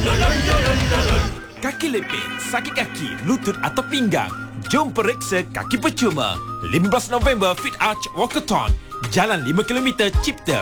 Kaki lepit, sakit kaki, lutut atau pinggang. Jom periksa kaki percuma. 15 November Fit Arch Walkathon. Jalan 5 km Cipta